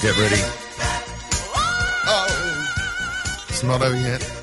Get ready. Oh, it's not over yet.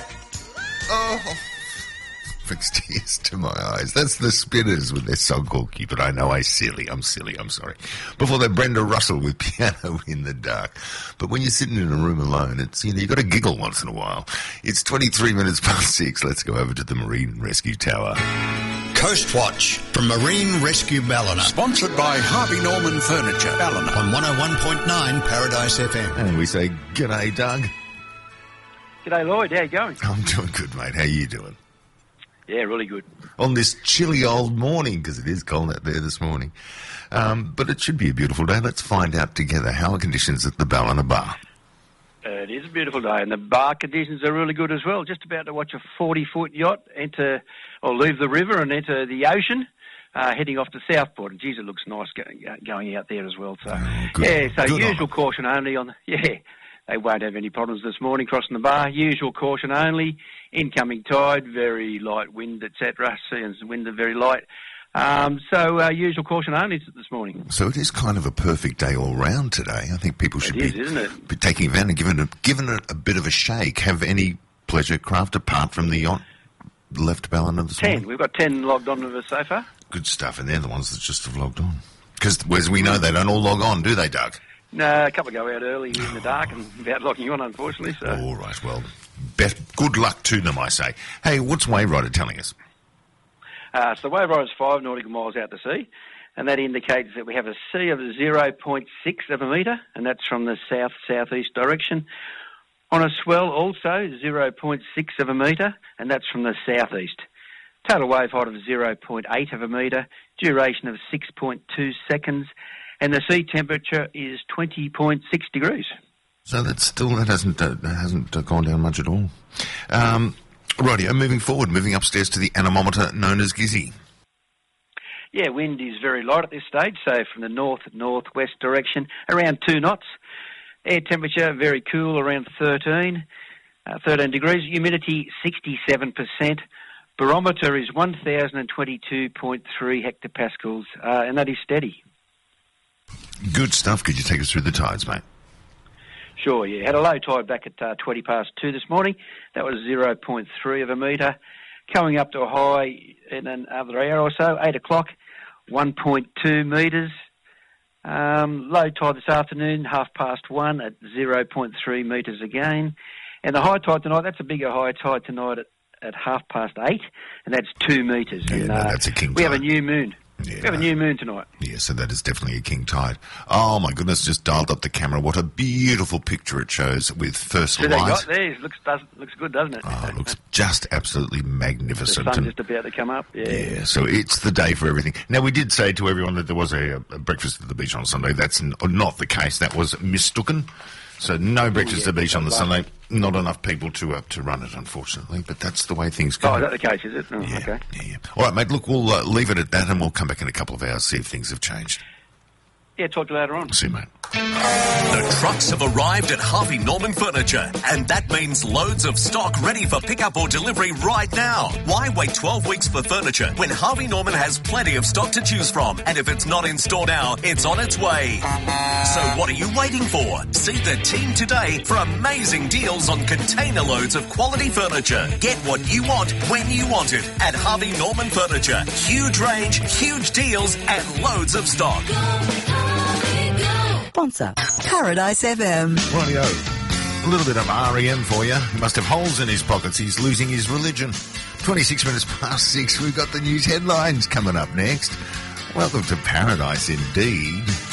Oh, brings tears to my eyes. That's the Spinners with their song called Keep It. I know I'm silly, I'm sorry. Before that, Brenda Russell with Piano in the Dark. But when you're sitting in a room alone, it's, you've got to giggle once in a while. It's 23 minutes past 6. Let's go over to the Marine Rescue Tower. Coast Watch from Marine Rescue Ballina. Sponsored by Harvey Norman Furniture, Ballina. On 101.9 Paradise FM. And we say, g'day, Doug. G'day, Lloyd. How you going? I'm doing good, mate. How you doing? Yeah, really good. On this chilly old morning, because it is cold out there this morning. But it should be a beautiful day. Let's find out together how are conditions at the Ballina Bar. It is a beautiful day, and the bar conditions are really good as well. Just about to watch a 40-foot yacht enter or leave the river and enter the ocean, heading off to Southport. And geez, it looks nice going out there as well. So, good. So Good usual caution only on the, they won't have any problems this morning crossing the bar. Usual caution only. Incoming tide, very light wind, etc. Seas wind are very light. Usual caution only this morning. So it is kind of a perfect day all round today. I think people should isn't it? be taking advantage and giving it a bit of a shake. Have any pleasure craft apart from the yacht left Ballina this morning? 10. We've got 10 logged on with us so far. Good stuff, and they're the ones that just have logged on. Because, as we know, they don't all log on, do they, Doug? No, a couple go out early in the dark and about logging on, unfortunately. So. All right, well, good luck to them, I say. Hey, what's Waverider telling us? So the Waverider is 5 nautical miles out to sea, and that indicates that we have a sea of 0.6 of a metre, and that's from the south-southeast direction. On a swell also 0.6 of a metre, and that's from the southeast. Total wave height of 0.8 of a metre, duration of 6.2 seconds, and the sea temperature is 20.6 degrees. So that hasn't gone down much at all. Rightio, moving upstairs to the anemometer known as Gizzy. Yeah, wind is very light at this stage, so from the north-northwest direction, around 2 knots. Air temperature very cool, around 13 degrees. Humidity 67%. Barometer is 1,022.3 hectopascals, and that is steady. Good stuff. Could you take us through the tides, mate? Sure, yeah. Had a low tide back at 20 past 2 this morning. That was 0.3 of a metre. Coming up to a high in another hour or so, 8 o'clock, 1.2 metres. Low tide this afternoon, 1:30 at 0.3 metres again. And the high tide tonight, that's a bigger high tide tonight at 8:30, and that's 2 metres. Yeah, and, that's a king tide. We have a new moon. Yeah, we have a new moon tonight. Yeah, so that is definitely a king tide. Oh, my goodness, just dialed up the camera. What a beautiful picture it shows with first light. So they got there. It looks good, doesn't it? Oh, it looks just absolutely magnificent. The sun's just about to come up. Yeah, so it's the day for everything. Now, we did say to everyone that there was a breakfast at the beach on Sunday. That's not the case. That was mistaken. So no breakfast at the beach on the Sunday. Not enough people to run it, unfortunately. But that's the way things go. Oh, is that the case, is it? Oh, yeah, okay. Yeah. All right, mate, look, we'll leave it at that and we'll come back in a couple of hours, see if things have changed. Yeah, talk to you later on. See you, mate. The trucks have arrived at Harvey Norman Furniture, and that means loads of stock ready for pickup or delivery right now. Why wait 12 weeks for furniture when Harvey Norman has plenty of stock to choose from? And if it's not in store now, it's on its way. So what are you waiting for? See the team today for amazing deals on container loads of quality furniture. Get what you want when you want it at Harvey Norman Furniture. Huge range, huge deals, and loads of stock. Sponsor Paradise FM. Rightio. A little bit of REM for you. He must have holes in his pockets. He's losing his religion. 26 minutes past 6. We've got the news headlines coming up next. Welcome to Paradise indeed.